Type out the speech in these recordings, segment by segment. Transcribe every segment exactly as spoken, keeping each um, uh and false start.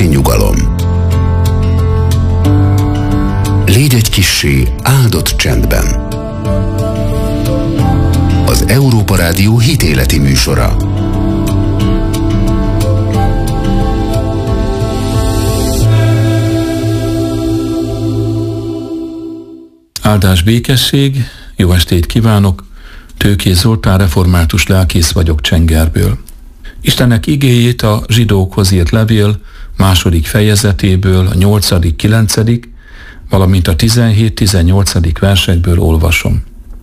nyugalom. Légy egy kissé áldott csendben. Az Európa Rádió hitéleti műsora. Áldás, békesség, jó estét kívánok! Tőkés Zoltán, református lelkész vagyok Csengerből. Istennek igéjét a zsidókhoz írt levél második fejezetéből, a nyolcadik, kilencedik, valamint a tizenhét, tizennyolcadik versekből olvasom.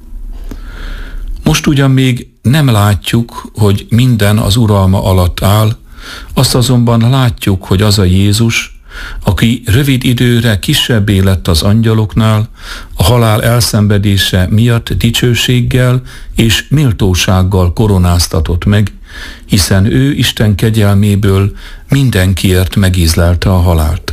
Most ugyan még nem látjuk, hogy minden az uralma alatt áll, azt azonban látjuk, hogy az a Jézus, aki rövid időre kisebbé lett az angyaloknál, a halál elszenvedése miatt dicsőséggel és méltósággal koronáztatott meg, hiszen ő Isten kegyelméből mindenkiért megízlelte a halált.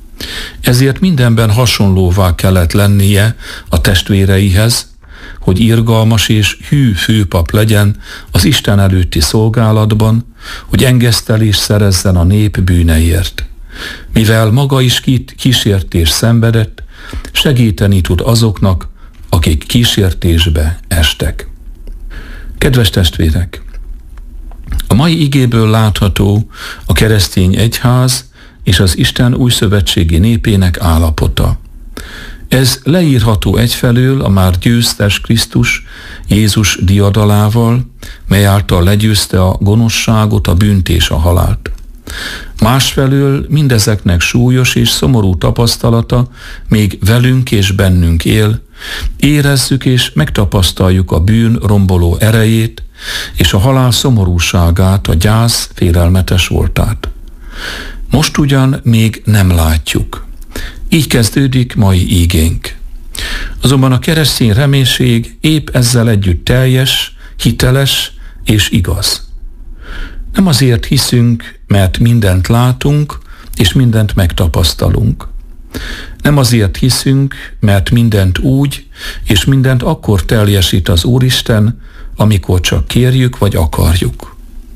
Ezért mindenben hasonlóvá kellett lennie a testvéreihez, hogy irgalmas és hű főpap legyen az Isten előtti szolgálatban, hogy engesztelést szerezzen a nép bűneiért. Mivel maga is kísértés szenvedett, segíteni tud azoknak, akik kísértésbe estek. Kedves testvérek! A mai igéből látható a keresztény egyház és az Isten újszövetségi népének állapota. Ez leírható egyfelől a már győztes Krisztus Jézus diadalával, mely által legyőzte a gonoszságot, a bűnt és a halált. Másfelől mindezeknek súlyos és szomorú tapasztalata még velünk és bennünk él, érezzük és megtapasztaljuk a bűn romboló erejét és a halál szomorúságát, a gyász félelmetes voltát. Most ugyan még nem látjuk. Így kezdődik mai ígénk. Azonban a keresztény reménység épp ezzel együtt teljes, hiteles és igaz. Nem azért hiszünk, mert mindent látunk, és mindent megtapasztalunk. Nem azért hiszünk, mert mindent úgy, és mindent akkor teljesít az Úristen, amikor csak kérjük vagy akarjuk.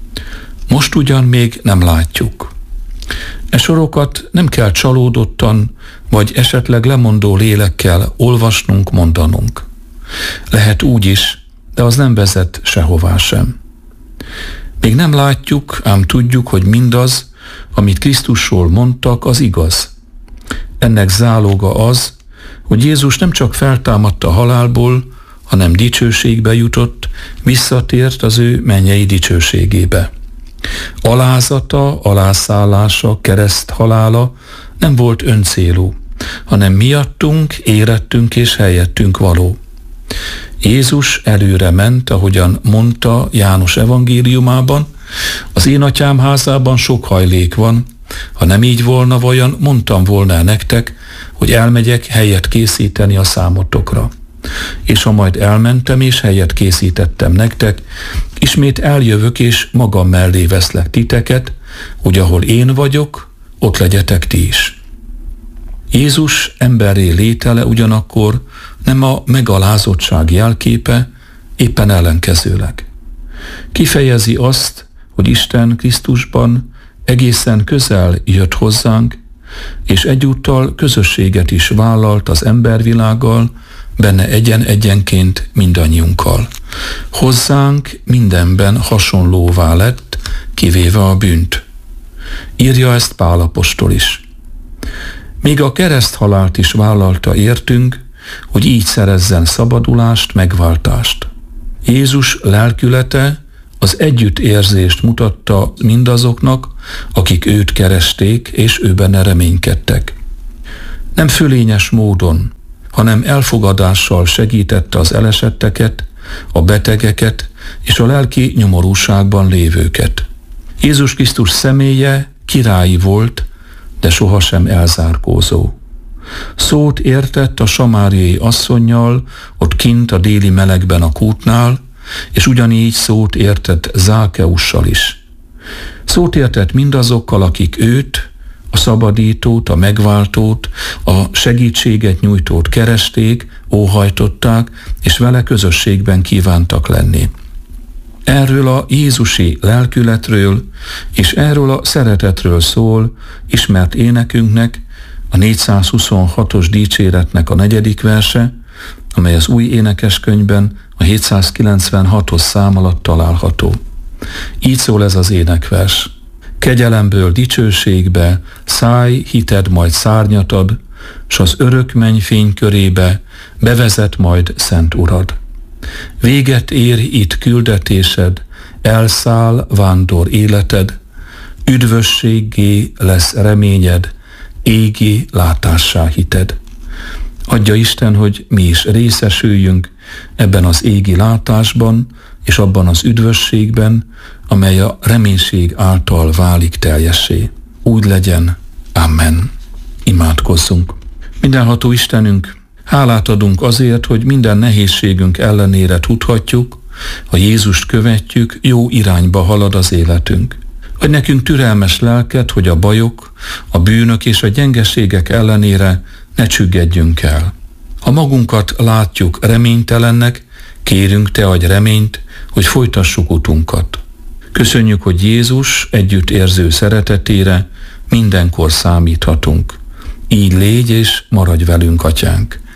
Most ugyan még nem látjuk. E sorokat nem kell csalódottan, vagy esetleg lemondó lélekkel olvasnunk, mondanunk. Lehet úgy is, de az nem vezet sehová sem. Még nem látjuk, ám tudjuk, hogy mindaz, amit Krisztusról mondtak, az igaz. Ennek záloga az, hogy Jézus nem csak feltámadt a halálból, hanem dicsőségbe jutott, visszatért az ő mennyei dicsőségébe. Alázata, alászállása, kereszt halála nem volt öncélú, hanem miattunk, érettünk és helyettünk való. Jézus előre ment, ahogyan mondta János evangéliumában, az én atyám házában sok hajlék van, ha nem így volna, vajon mondtam volna nektek, hogy elmegyek helyet készíteni a számotokra. És ha majd elmentem és helyet készítettem nektek, ismét eljövök és magam mellé veszlek titeket, hogy ahol én vagyok, ott legyetek ti is. Jézus emberré létele ugyanakkor nem a megalázottság jelképe, éppen ellenkezőleg. Kifejezi azt, hogy Isten Krisztusban egészen közel jött hozzánk, és egyúttal közösséget is vállalt az embervilággal, benne egyen-egyenként mindannyiunkkal. Hozzánk mindenben hasonlóvá lett, kivéve a bűnt. Írja ezt Pál apostol is. Még a kereszthalált is vállalta értünk, hogy így szerezzen szabadulást, megváltást. Jézus lelkülete az együttérzést mutatta mindazoknak, akik őt keresték, és ő benne reménykedtek. Nem fölényes módon, hanem elfogadással segítette az elesetteket, a betegeket és a lelki nyomorúságban lévőket. Jézus Krisztus személye királyi volt, de sohasem elzárkózó. Szót értett a samáriai asszonnyal, ott kint a déli melegben a kútnál, és ugyanígy szót értett Zákeussal is. Szót értett mindazokkal, akik őt, a szabadítót, a megváltót, a segítséget nyújtót keresték, óhajtották, és vele közösségben kívántak lenni. Erről a jézusi lelkületről és erről a szeretetről szól ismert énekünknek, a négyszázhuszonhatos dicséretnek a negyedik verse, amely az új énekeskönyvben a hétszázkilencvenhatos szám alatt található. Így szól ez az énekvers. Kegyelemből dicsőségbe szállj, hited majd szárnyat ad, s az örök menny fénykörébe bevezet majd szent Urad. Véget ér itt küldetésed, elszáll vándor életed, üdvösséggé lesz reményed, égi látássá hited. Adja Isten, hogy mi is részesüljünk ebben az égi látásban, és abban az üdvösségben, amely a reménység által válik teljessé. Úgy legyen. Amen. Imádkozzunk. Mindenható Istenünk, hálát adunk azért, hogy minden nehézségünk ellenére tudhatjuk, ha Jézust követjük, jó irányba halad az életünk. Adj nekünk türelmes lelket, hogy a bajok, a bűnök és a gyengeségek ellenére ne csüggedjünk el. Ha magunkat látjuk reménytelennek, kérünk, te adj reményt, hogy folytassuk utunkat. Köszönjük, hogy Jézus együttérző szeretetére mindenkor számíthatunk. Így légy és maradj velünk, Atyánk.